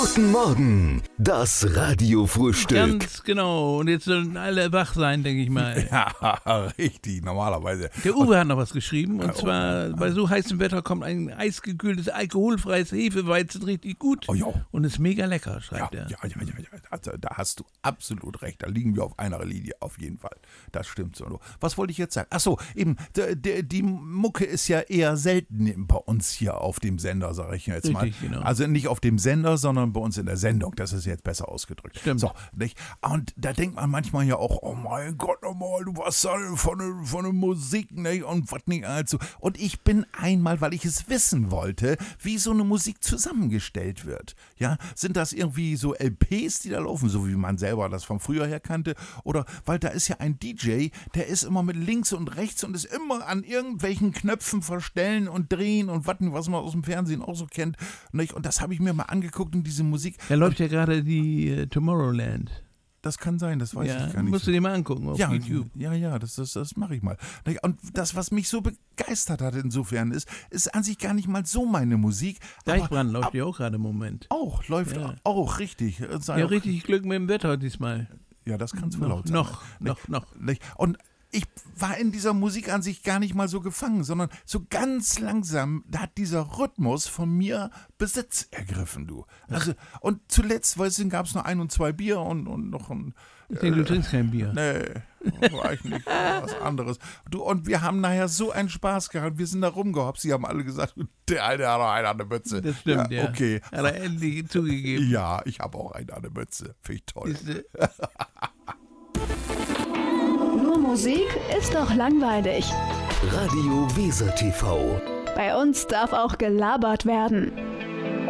Guten Morgen, das Radiofrühstück. Ganz genau. Und jetzt sollen alle wach sein, denke ich mal. Ja, richtig, normalerweise. Der Uwe hat noch was geschrieben. Und zwar, bei so heißem Wetter kommt ein eisgekühltes, alkoholfreies Hefeweizen richtig gut. Oh, ja. Und ist mega lecker, schreibt Ja. er. Also, da hast du absolut recht. Da liegen wir auf einer Linie, auf jeden Fall. Das stimmt so. Was wollte ich jetzt sagen? Achso, eben, die Mucke ist ja eher selten bei uns hier auf dem Sender, sage ich jetzt mal. Richtig, genau. Also nicht auf dem Sender, sondern bei uns in der Sendung. Das ist jetzt besser ausgedrückt. Stimmt. So, nicht? Und da denkt man manchmal ja auch, oh mein Gott, nochmal, du warst da von der Musik, nicht? Und was nicht allzu. Und ich bin einmal, weil ich es wissen wollte, wie so eine Musik zusammengestellt wird. Ja, sind das irgendwie so LPs, die da laufen, so wie man selber das von früher her kannte? Oder, weil da ist ja ein DJ, der ist immer mit links und rechts und ist immer an irgendwelchen Knöpfen verstellen und drehen und warten, was man aus dem Fernsehen auch so kennt. Nicht? Und das habe ich mir mal angeguckt in diese Musik. Da läuft ja gerade die Tomorrowland. Das kann sein, das weiß ich gar nicht. Musst du dir mal angucken auf YouTube. Ja, das mache ich mal. Und das, was mich so begeistert hat insofern, ist an sich gar nicht mal so meine Musik. Deichbrand läuft ja auch gerade im Moment. Auch, läuft auch, richtig. Ja, richtig Glück mit dem Wetter diesmal. Ja, das kann es wohl laut sein. Noch. Und ich war in dieser Musik an sich gar nicht mal so gefangen, sondern so ganz langsam, da hat dieser Rhythmus von mir Besitz ergriffen, du. Also, und zuletzt, weißt du, gab es noch 1 und 2 Bier und noch ein... Ich denke, du trinkst kein Bier. Nee, war ich nicht. Was anderes. Du, und wir haben nachher so einen Spaß gehabt. Wir sind da rumgehopst. Sie haben alle gesagt, der eine hat auch einen an der Mütze. Das stimmt, ja. Okay. Hat er endlich zugegeben. Ja, ich habe auch einen an der Mütze. Finde ich toll. Nur Musik ist doch langweilig. Radio Weser TV. Bei uns darf auch gelabert werden.